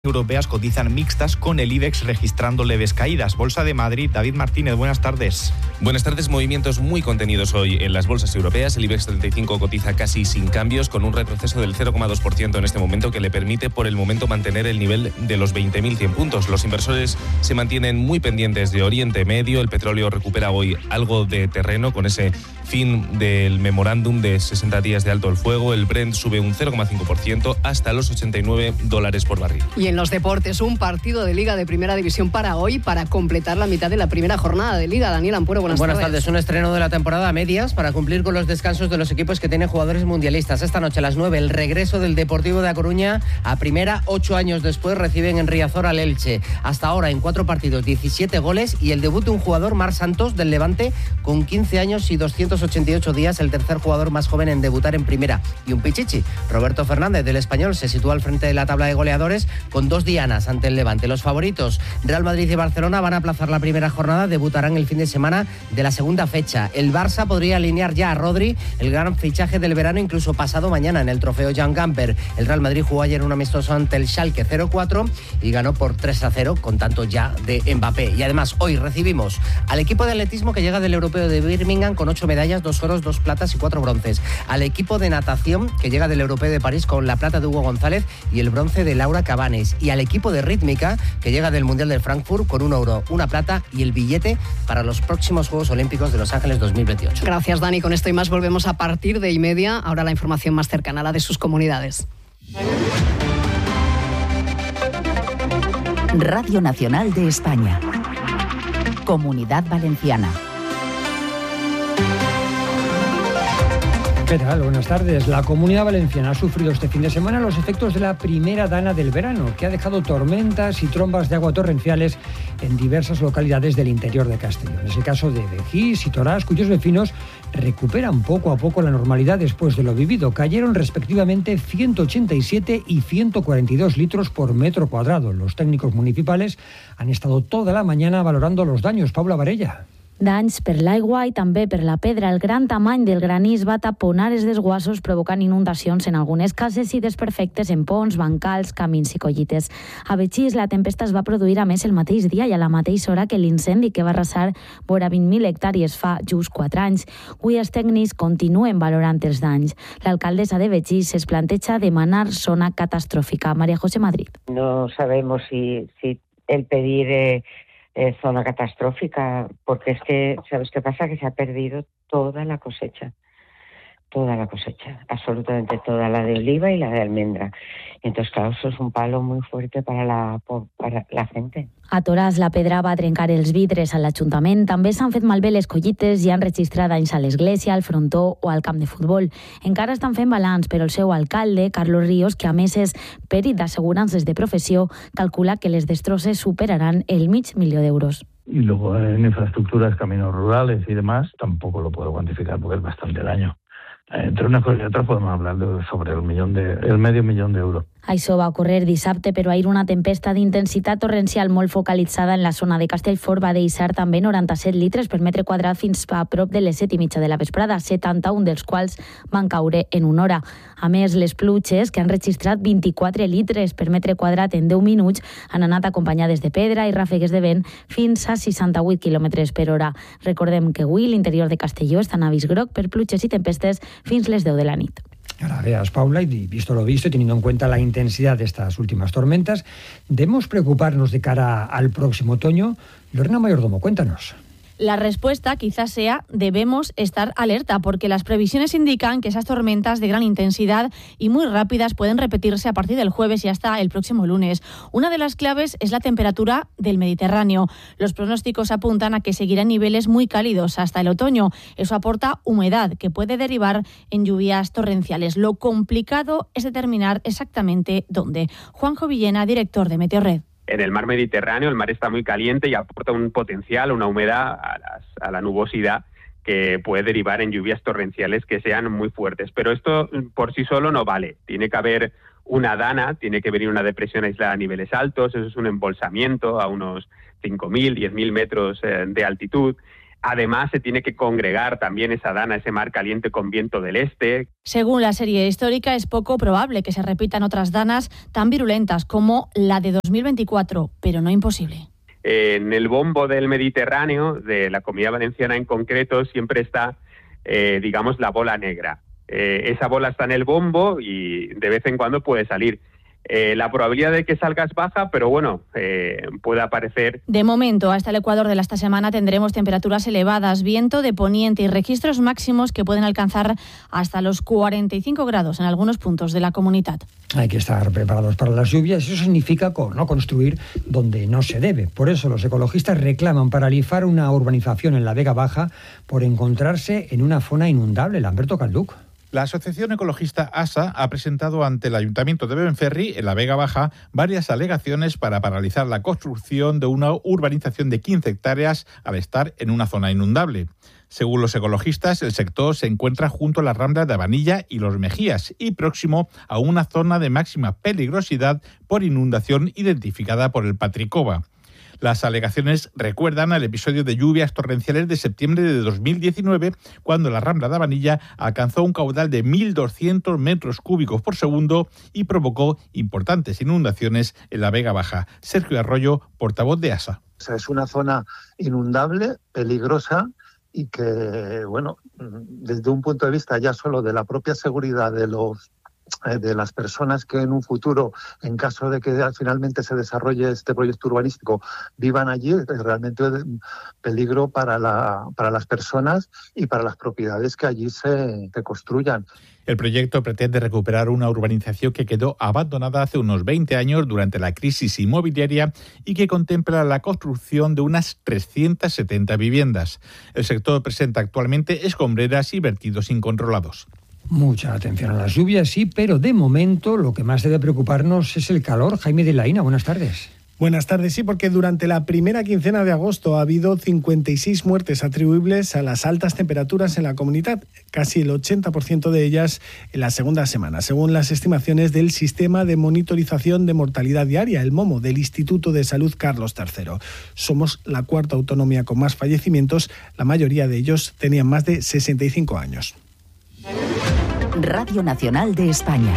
europeas cotizan mixtas, con el IBEX registrando leves caídas. Bolsa de Madrid, David Martínez, buenas tardes. Buenas tardes, movimientos muy contenidos hoy en las bolsas europeas. El IBEX 35 cotiza casi sin cambios, con un retroceso del 0,2% en este momento, que le permite por el momento mantener el nivel de los 20.100 puntos. Los inversores se mantienen muy pendientes de Oriente Medio. El petróleo recupera hoy algo de terreno con ese fin del memorándum de 60 días de alto el fuego. El Brent sube un 0,5% hasta los $89 por barril. Y en los deportes, un partido de Liga de Primera División para hoy, para completar la mitad de la primera jornada de Liga. Daniel Ampuero, buenas tardes. Un estreno de la temporada a medias para cumplir con los descansos de los equipos que tienen jugadores mundialistas. Esta noche a las 9, el regreso del Deportivo de A Coruña a primera. 8 años después reciben en Riazor al Elche. Hasta ahora en 4 partidos, 17 goles y el debut de un jugador, Marc Santos, del Levante, con 15 años y 288 días, el tercer jugador más joven en debutar en primera. Y un pichichi, Roberto Fernández, del Español, se sitúa al frente de la tabla de goleadores con 2 dianas ante el Levante. Los favoritos, Real Madrid y Barcelona, van a aplazar la primera jornada, debutarán el fin de semana de la segunda fecha. El Barça podría alinear ya a Rodri, el gran fichaje del verano, incluso pasado mañana en el trofeo Jan Gamper. El Real Madrid jugó ayer un amistoso ante el Schalke 0-4 y ganó por 3-0 con tanto ya de Mbappé. Y además hoy recibimos al equipo de atletismo que llega del Europeo de Birmingham con 8 medallas, 2 oros, 2 platas y 4 bronces. Al equipo de natación que llega del Europeo de París con la plata de Hugo González y el bronce de Laura Cabanes. Y al equipo de rítmica que llega del Mundial de Frankfurt con 1 oro, 1 plata y el billete para los próximos Juegos Olímpicos de Los Ángeles 2028. Gracias, Dani. Con esto y más volvemos a partir de 1:30. Ahora la información más cercana, la de sus comunidades. Radio Nacional de España. Comunidad Valenciana. ¿Qué tal? Buenas tardes. La Comunidad Valenciana ha sufrido este fin de semana los efectos de la primera dana del verano, que ha dejado tormentas y trombas de agua torrenciales en diversas localidades del interior de Castellón. Es el caso de Begís y Torás, cuyos vecinos recuperan poco a poco la normalidad después de lo vivido. Cayeron respectivamente 187 y 142 litros por metro cuadrado. Los técnicos municipales han estado toda la mañana valorando los daños. Paula Varella. Danys per l'aigua i també per la pedra. El gran tamany del granís va taponar els desguassos, provocant inundacions en algunes cases i desperfectes en ponts, bancals, camins i collites. A Begís, la tempesta es va produir a més el mateix dia i a la mateixa hora que l'incendi que va arrasar vora 20.000 hectàrees fa just 4 anys. Avui els tècnics continuen valorant els danys. L'alcaldessa de Begís es planteja demanar zona catastròfica. María José Madrid. No sabemos si el pedir zona catastrófica, porque es que, ¿sabes qué pasa? Que se ha perdido toda la cosecha, absolutamente toda, la de oliva y la de almendra. Entonces, claro, eso es un palo muy fuerte para la gente. A Toràs, la pedra va trencar els vidres a l'Ajuntament. També s'han fet malbé les collites i han registrat danys a l'església, al frontó o al camp de futbol. Encara estan fent balanç, però el seu alcalde, Carlos Ríos, que a més és perit d'assegurances de professió, calcula que les destrosses superaran el $500.000 d'euros. Y luego en infraestructuras, caminos rurales y demás, tampoco lo puedo cuantificar porque es bastante daño. Entre una cosa y otra podemos hablar sobre el $500.000 d'euros. Això va ocórrer dissabte, però ahir una tempesta d'intensitat torrencial molt focalitzada en la zona de Castellfort va deixar també 97 litres per metre quadrat fins a prop de les 7:30 de la vesprada, 71 dels quals van caure en una hora. A més, les pluges, que han registrat 24 litres per metre quadrat en 10 minuts, han anat acompanyades de pedra i ràfegues de vent fins a 68 km per hora. Recordem que avui l'interior de Castelló està en avís groc per pluges i tempestes fins les 10 de la nit. Gracias, Paula. Y visto lo visto y teniendo en cuenta la intensidad de estas últimas tormentas, ¿debemos preocuparnos de cara al próximo otoño? Lorena Mayordomo, cuéntanos. La respuesta quizás sea debemos estar alerta, porque las previsiones indican que esas tormentas de gran intensidad y muy rápidas pueden repetirse a partir del jueves y hasta el próximo lunes. Una de las claves es la temperatura del Mediterráneo. Los pronósticos apuntan a que seguirán niveles muy cálidos hasta el otoño. Eso aporta humedad que puede derivar en lluvias torrenciales. Lo complicado es determinar exactamente dónde. Juanjo Villena, director de Meteorred. En el mar Mediterráneo el mar está muy caliente y aporta un potencial, una humedad a la nubosidad que puede derivar en lluvias torrenciales que sean muy fuertes. Pero esto por sí solo no vale. Tiene que haber una dana, tiene que venir una depresión aislada a niveles altos, eso es un embolsamiento a unos 5.000, 10.000 metros de altitud. Además, se tiene que congregar también esa dana, ese mar caliente con viento del este. Según la serie histórica, es poco probable que se repitan otras danas tan virulentas como la de 2024, pero no imposible. En el bombo del Mediterráneo, de la Comunidad Valenciana en concreto, siempre está, digamos, la bola negra. Esa bola está en el bombo y de vez en cuando puede salir. La probabilidad de que salga es baja, pero bueno, puede aparecer. De momento, hasta el ecuador de esta semana tendremos temperaturas elevadas, viento de poniente y registros máximos que pueden alcanzar hasta los 45 grados en algunos puntos de la comunidad. Hay que estar preparados para las lluvias. Eso significa no construir donde no se debe. Por eso los ecologistas reclaman paralizar una urbanización en la Vega Baja por encontrarse en una zona inundable. Lamberto Calduc. La asociación ecologista ASA ha presentado ante el Ayuntamiento de Benferri, en la Vega Baja, varias alegaciones para paralizar la construcción de una urbanización de 15 hectáreas al estar en una zona inundable. Según los ecologistas, el sector se encuentra junto a las ramblas de Abanilla y Los Mejías y próximo a una zona de máxima peligrosidad por inundación identificada por el Patricova. Las alegaciones recuerdan al episodio de lluvias torrenciales de septiembre de 2019, cuando la rambla de Abanilla alcanzó un caudal de 1.200 metros cúbicos por segundo y provocó importantes inundaciones en la Vega Baja. Sergio Arroyo, portavoz de ASA. Es una zona inundable, peligrosa, y que, bueno, desde un punto de vista ya solo de la propia seguridad de las personas que en un futuro, en caso de que finalmente se desarrolle este proyecto urbanístico, vivan allí, es realmente un peligro para las personas y para las propiedades que allí se construyan. El proyecto pretende recuperar una urbanización que quedó abandonada hace unos 20 años durante la crisis inmobiliaria y que contempla la construcción de unas 370 viviendas. El sector presenta actualmente escombreras y vertidos incontrolados. Mucha atención a las lluvias, sí, pero de momento lo que más debe preocuparnos es el calor. Jaime de la Ina, buenas tardes. Buenas tardes, sí, porque durante la primera quincena de agosto ha habido 56 muertes atribuibles a las altas temperaturas en la comunidad, casi el 80% de ellas en la segunda semana, según las estimaciones del Sistema de Monitorización de Mortalidad Diaria, el MOMO, del Instituto de Salud Carlos III. Somos la cuarta autonomía con más fallecimientos, la mayoría de ellos tenían más de 65 años. Radio Nacional de España.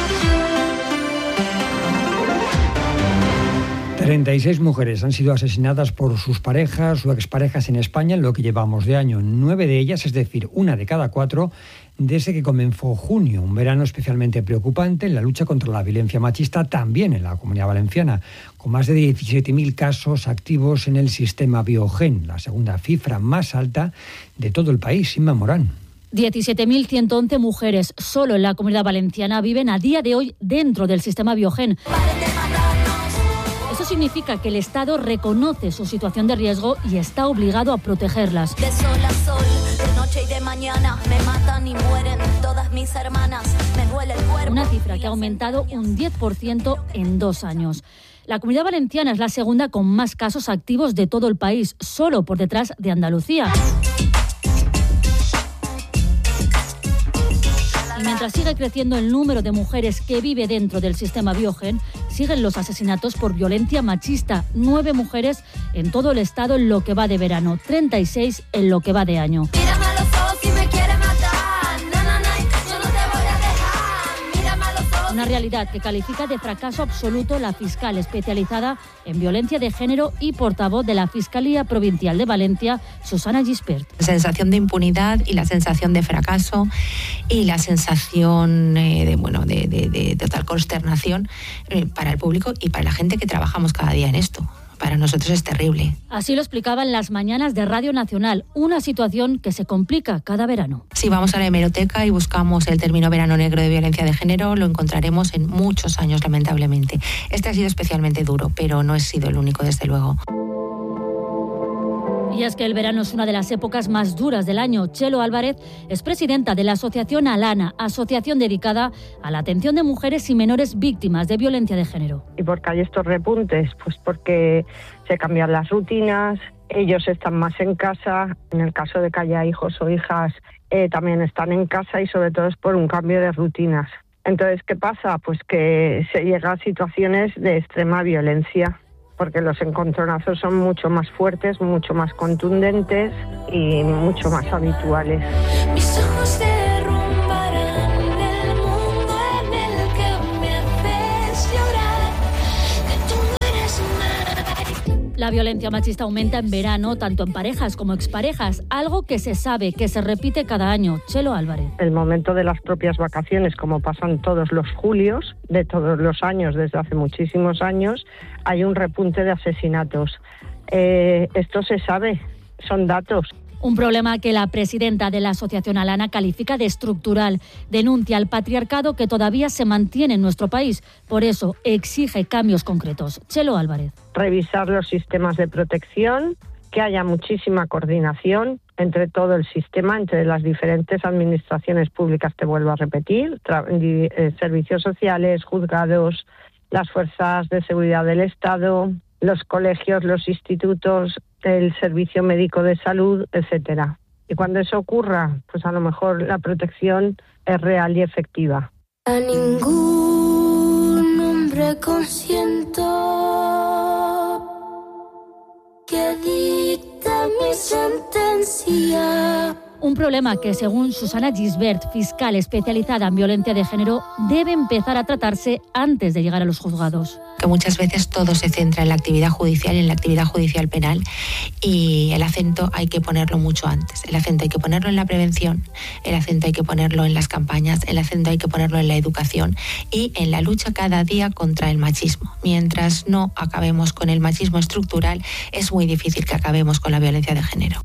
36 mujeres han sido asesinadas por sus parejas o exparejas en España en lo que llevamos de año. 9 de ellas, es decir, una de cada 4, desde que comenzó junio. Un verano especialmente preocupante en la lucha contra la violencia machista también en la Comunidad Valenciana, con más de 17.000 casos activos en el sistema Biogen, la segunda cifra más alta de todo el país. Inma Morán. 17.111 mujeres solo en la Comunidad Valenciana viven a día de hoy dentro del sistema Biogen. Eso significa que el Estado reconoce su situación de riesgo y está obligado a protegerlas. De sol a sol, de noche y de mañana, me matan y mueren todas mis hermanas, me duele el cuerpo. Una cifra que ha aumentado un 10% en 2 años. La Comunidad Valenciana es la segunda con más casos activos de todo el país, solo por detrás de Andalucía. Y mientras sigue creciendo el número de mujeres que vive dentro del sistema Biogen, siguen los asesinatos por violencia machista. 9 mujeres en todo el estado en lo que va de verano, 36 en lo que va de año. Mírame a los ojos si me quieres matar, yo no te voy a dejar. Mírame a los ojos. Una realidad que califica de fracaso absoluto la fiscal especializada en violencia de género y portavoz de la Fiscalía Provincial de Valencia, Susana Gispert. La sensación de impunidad y la sensación de fracaso y la sensación de total consternación para el público y para la gente que trabajamos cada día en esto. Para nosotros es terrible. Así lo explicaba en las mañanas de Radio Nacional, una situación que se complica cada verano. Si vamos a la hemeroteca y buscamos el término verano negro de violencia de género, lo encontraremos en muchos años, lamentablemente. Este ha sido especialmente duro, pero no ha sido el único, desde luego. Y es que el verano es una de las épocas más duras del año. Chelo Álvarez es presidenta de la asociación Alana, asociación dedicada a la atención de mujeres y menores víctimas de violencia de género. ¿Y por qué hay estos repuntes? Pues porque se cambian las rutinas, ellos están más en casa, en el caso de que haya hijos o hijas también están en casa y sobre todo es por un cambio de rutinas. Entonces, ¿qué pasa? Pues que se llega a situaciones de extrema violencia. porque los encontronazos son mucho más fuertes, mucho más contundentes y mucho más habituales. Mis ojos derrumbarán el mundo en el que me haces llorar, que tú no eres nadie. La violencia machista aumenta en verano, tanto en parejas como exparejas, algo que se sabe, que se repite cada año. Chelo Álvarez. El momento de las propias vacaciones, como pasan todos los julios de todos los años, desde hace muchísimos años, hay un repunte de asesinatos. Esto se sabe, son datos. Un problema que la presidenta de la Asociación Alana califica de estructural. Denuncia el patriarcado que todavía se mantiene en nuestro país. Por eso exige cambios concretos. Chelo Álvarez. Revisar los sistemas de protección, que haya muchísima coordinación entre todo el sistema, entre las diferentes administraciones públicas, te vuelvo a repetir, servicios sociales, juzgados, las fuerzas de seguridad del Estado, los colegios, los institutos, el servicio médico de salud, etcétera. Y cuando eso ocurra, pues a lo mejor la protección es real y efectiva. A ningún hombre consiento que dicta mi sentencia. Un problema que, según Susana Gisbert, fiscal especializada en violencia de género, debe empezar a tratarse antes de llegar a los juzgados. Que muchas veces todo se centra en la actividad judicial y en la actividad judicial penal, y el acento hay que ponerlo mucho antes. El acento hay que ponerlo en la prevención, el acento hay que ponerlo en las campañas, el acento hay que ponerlo en la educación y en la lucha cada día contra el machismo. Mientras no acabemos con el machismo estructural, es muy difícil que acabemos con la violencia de género.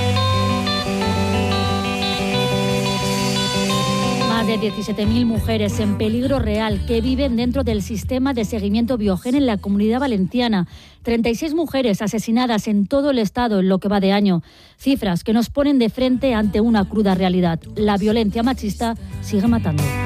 Más de 17.000 mujeres en peligro real que viven dentro del sistema de seguimiento Biogen en la Comunidad Valenciana. 36 mujeres asesinadas en todo el estado en lo que va de año. Cifras que nos ponen de frente ante una cruda realidad. La violencia machista sigue matando.